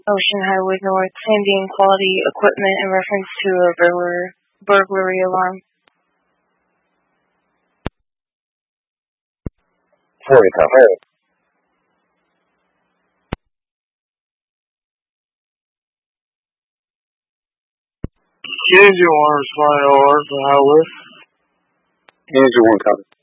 Ocean Highway North, Sandian Quality Equipment in reference to a burglary alarm. Florida Cafe. Unit 1 responding to alert for high lift. Unit 1 copy.